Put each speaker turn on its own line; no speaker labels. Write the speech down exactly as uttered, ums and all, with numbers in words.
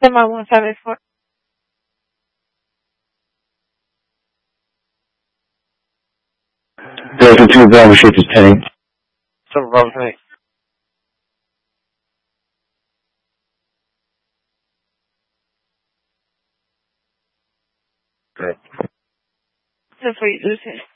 Tema one seven four.
Delta two Bravo Shape is Penny.
So, Bravo Penny. Great.
That's what you lose it.